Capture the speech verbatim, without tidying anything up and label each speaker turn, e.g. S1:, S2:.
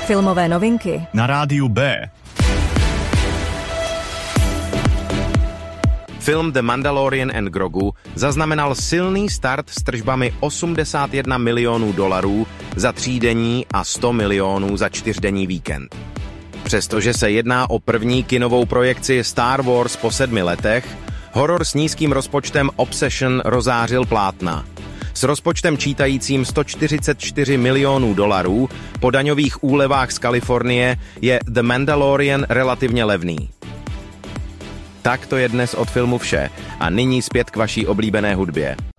S1: Filmové novinky
S2: na rádiu B.
S3: Film The Mandalorian and Grogu zaznamenal silný start s tržbami osmdesát jedna milionů dolarů za třídenní a sto milionů za čtyřdenní víkend. Přestože se jedná o první kinovou projekci Star Wars po sedmi letech, horor s nízkým rozpočtem Obsession rozářil plátna. S rozpočtem čítajícím sto čtyřicet čtyři milionů dolarů po daňových úlevách z Kalifornie je The Mandalorian relativně levný. Tak to je dnes od filmu vše a nyní zpět k vaší oblíbené hudbě.